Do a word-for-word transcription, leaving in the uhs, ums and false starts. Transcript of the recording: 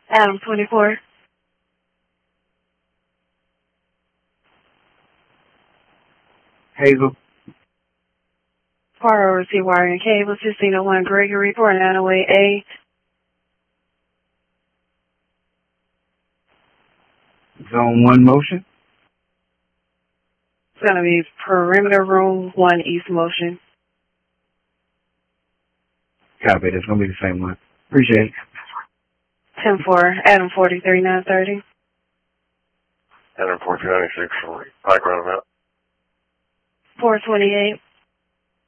Adam twenty-four. Hazel. Part oversee wire and cable, sixteen oh one Gregory, four nine oh eight A. Zone one motion. It's going to be perimeter room, one east motion. Copy, that's going to be the same one. Appreciate it. ten four, Adam forty-three nine thirty. Adam forty-three ninety-six, Pike roundabout. four twenty-eight.